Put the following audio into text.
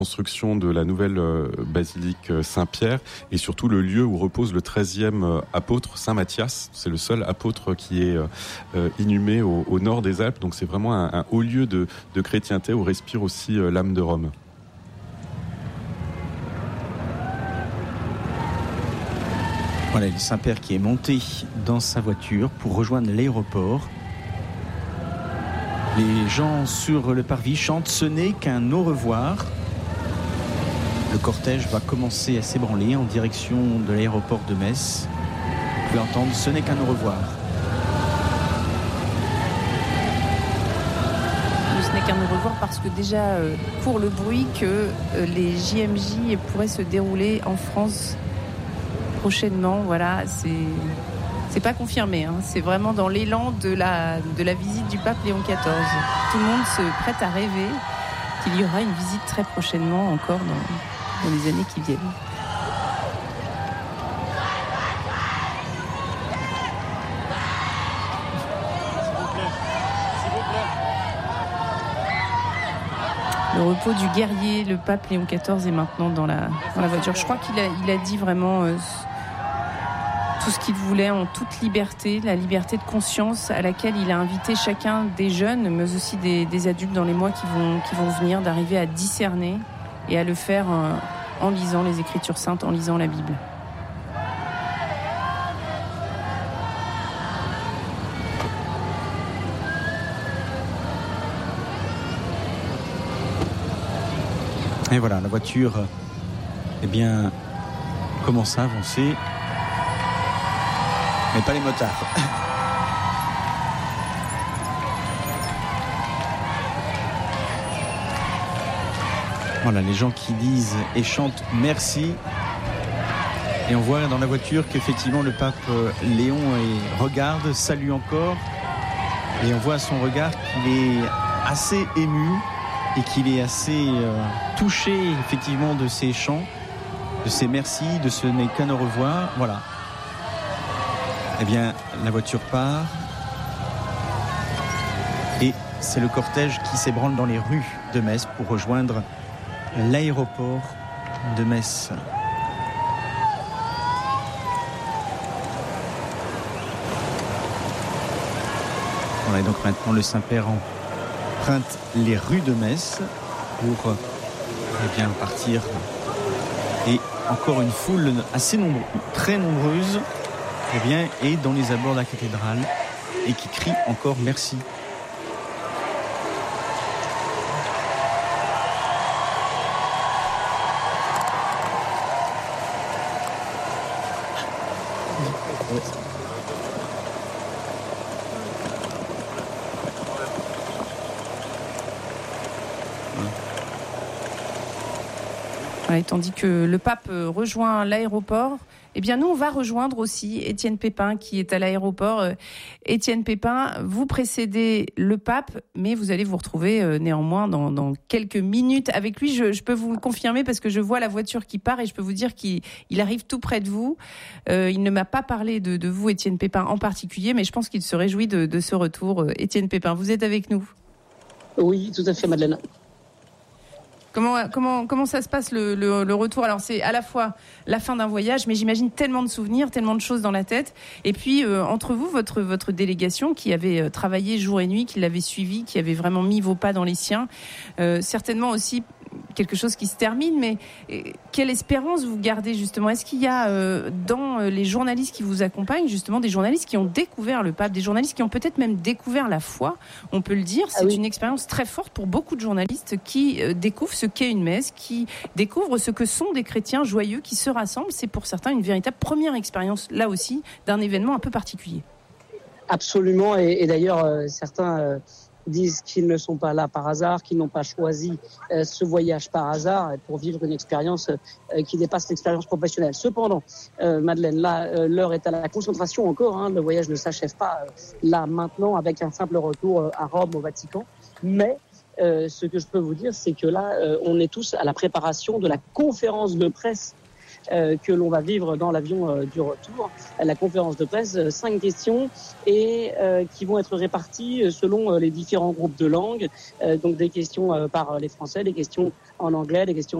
construction de la nouvelle basilique Saint-Pierre et surtout le lieu où repose le 13e apôtre Saint Matthias. C'est le seul apôtre qui est inhumé au nord des Alpes, donc c'est vraiment un haut lieu de chrétienté où respire aussi l'âme de Rome. Voilà, le Saint-Père qui est monté dans sa voiture pour rejoindre l'aéroport. Les gens sur le parvis chantent « Ce n'est qu'un au revoir ». Le cortège va commencer à s'ébranler en direction de l'aéroport de Metz. Vous pouvez entendre « Ce n'est qu'un au revoir ». Ce n'est qu'un au revoir parce que déjà court le bruit que les JMJ pourraient se dérouler en France prochainement. Voilà, c'est pas confirmé, hein. C'est vraiment dans l'élan de la visite du pape Léon XIV. Tout le monde se prête à rêver qu'il y aura une visite très prochainement encore dans les années qui viennent. Le repos du guerrier, le pape Léon XIV est maintenant dans la voiture. Je crois qu'il a dit vraiment tout ce qu'il voulait en toute liberté, la liberté de conscience à laquelle il a invité chacun des jeunes, mais aussi des adultes dans les mois qui vont venir, d'arriver à discerner et à le faire en lisant les Écritures saintes, en lisant la Bible. Et voilà, la voiture commence à avancer. Mais pas les motards. Voilà, les gens qui disent et chantent merci. Et on voit dans la voiture qu'effectivement le pape Léon regarde, salue encore. Et on voit à son regard qu'il est assez ému et qu'il est assez touché effectivement de ces chants, de ces merci, de ce n'est qu'un au revoir. Voilà. Eh bien, la voiture part et c'est le cortège qui s'ébranle dans les rues de Metz pour rejoindre l'aéroport de Metz. Voilà, et donc maintenant le Saint-Père emprunte les rues de Metz pour partir. Et encore une foule assez nombreuse, très nombreuse, et dans les abords de la cathédrale et qui crie encore merci. Et tandis que le pape rejoint l'aéroport, eh bien nous on va rejoindre aussi Étienne Pépin qui est à l'aéroport. Étienne Pépin, vous précédez le pape, mais vous allez vous retrouver néanmoins dans quelques minutes avec lui. Je peux vous le confirmer parce que je vois la voiture qui part et je peux vous dire qu'il arrive tout près de vous. Il ne m'a pas parlé de vous, Étienne Pépin en particulier, mais je pense qu'il se réjouit de ce retour. Étienne Pépin, vous êtes avec nous? Oui, tout à fait, Madeleine. Comment ça se passe le retour? Alors c'est à la fois la fin d'un voyage, mais j'imagine tellement de souvenirs, tellement de choses dans la tête. Et puis entre vous, votre délégation qui avait travaillé jour et nuit, qui l'avait suivi, qui avait vraiment mis vos pas dans les siens, certainement aussi quelque chose qui se termine, mais quelle espérance vous gardez justement? Est-ce qu'il y a dans les journalistes qui vous accompagnent justement des journalistes qui ont découvert le pape, des journalistes qui ont peut-être même découvert la foi, on peut le dire? C'est une expérience très forte pour beaucoup de journalistes qui découvrent ce qu'est une messe, qui découvrent ce que sont des chrétiens joyeux qui se rassemblent. C'est pour certains une véritable première expérience, là aussi, d'un événement un peu particulier. Absolument, et d'ailleurs certains disent qu'ils ne sont pas là par hasard, qu'ils n'ont pas choisi ce voyage par hasard pour vivre une expérience qui dépasse l'expérience professionnelle. Cependant, Madeleine, là, l'heure est à la concentration encore. Le voyage ne s'achève pas là maintenant avec un simple retour à Rome, au Vatican. Mais ce que je peux vous dire, c'est que là, on est tous à la préparation de la conférence de presse que l'on va vivre dans l'avion du retour. La conférence de presse, 5 questions et qui vont être réparties selon les différents groupes de langues. Donc des questions par les Français, des questions en anglais, des questions